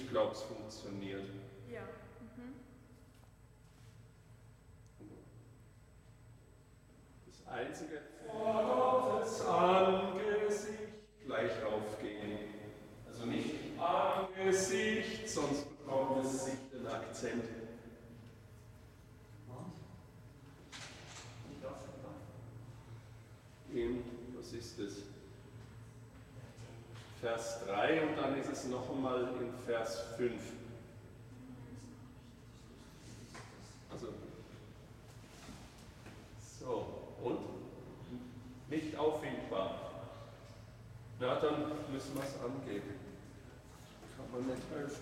ich glaube, es funktioniert. Ja. Das Einzige, vor Gottes Angesicht gleich aufgehen. Also nicht Angesicht, sonst bekommt es sich den Akzent. Was ist das? Vers 3 und dann ist es noch einmal in Vers 5. Also, so, und? Nicht auffindbar. Na, dann müssen wir es angeben. Kann man nicht helfen.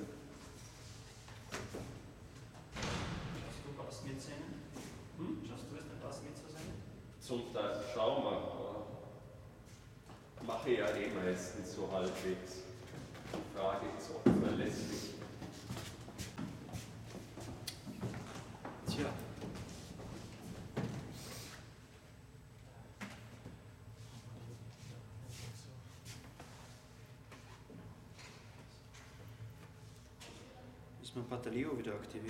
Schaust du was mitsingen? Schaust du es nicht was mitzusingen? Zum Teil, schau mal. Mache ja eh meistens so halbwegs. Die Frage ist, ob verlässlich. Tja. Müssen wir Pataleo wieder aktivieren?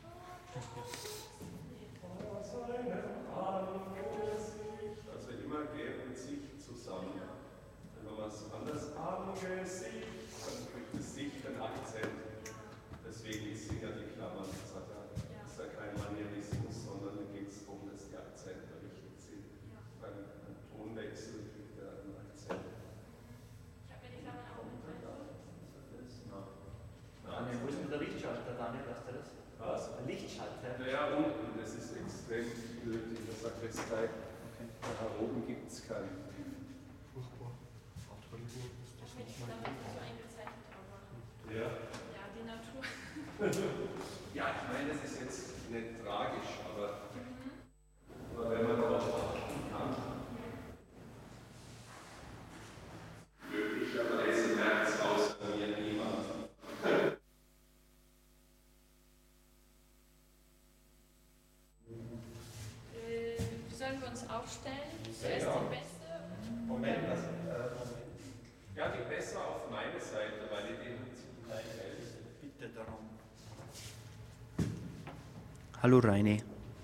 Also immer gäben sich zusammen. Wenn man es anders Angesicht, dann kriegt es sich den Akzent. Deswegen ist ja die Klammern. Das ist ja kein Manierismus, sondern da geht es darum, dass die Akzente richtig sind. Beim Tonwechsel kriegt er einen Akzent. Ich habe mir die Klammern auch mitgebracht. Daniel, wo ist denn der Lichtschalter, Daniel, weißt du das? Was? Der Lichtschalter? Ja, unten, das ist extrem blöd in der Sakristei. Okay. Da oben gibt es keinen. Furchtbar. Ich habe mir die Klammern so eingezeichnet, aber Ja. ja, die Natur. Ja, ich meine, das ist jetzt nicht tragisch, aber wenn man darauf achten kann, möglicherweise merkt es außer mir niemand. Wie sollen wir uns aufstellen? Zuerst Ja. die Beste. Moment. Ja, die besser auf meine Seite, weil ich den gleich hält. Bitte darum. Hallo Reini.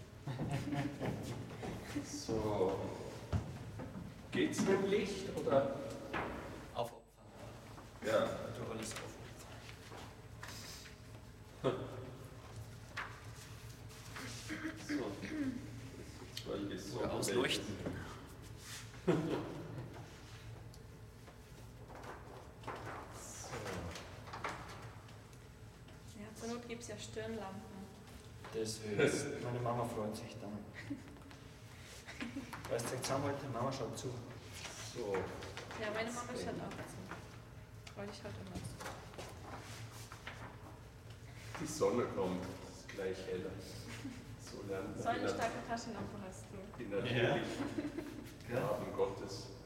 So. Geht's mit dem Licht oder? Aufopfern. Ja. Du alles aufopfern. So. Weil die Sonne Oder ausleuchten. Ja, zur Not gibt es ja Stirnlampen. Meine Mama freut sich dann. Weißt du, jetzt haben wir heute, Mama schaut zu. So. Ja, meine Mama schaut auch zu. Weil ich schaut immer zu. Die Sonne kommt, es ist gleich heller. So lernt So man eine starke Taschenlampe hast du. die natürlichen Gaben Gottes.